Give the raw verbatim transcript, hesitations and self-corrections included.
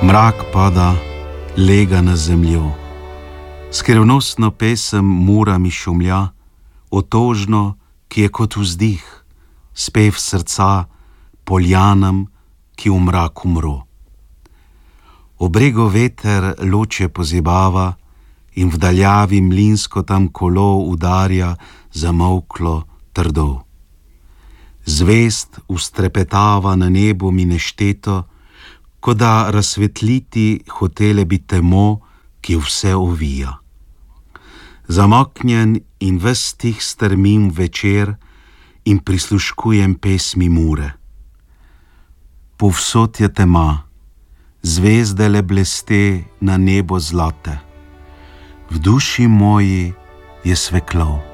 Mrak pada, lega na zemljo. Skrivnostno pesem mura mi šumlja, otožno, ki je kot vzdih, spev srca poljanam, ki v mraku mro. Obrego veter loče pozibava in v daljavi mlinsko tam kolo udarja zamolklo trdo. Zvest ustrepetava na nebu mi nešteto, ko da razsvetliti hotele bi temo, ki vse ovija. Zamaknjen in ves tih strmim večer in prisluškujem pesmi mure. Povsod je tema, zvezde le bleste na nebo zlate. V duši moji je svetlo.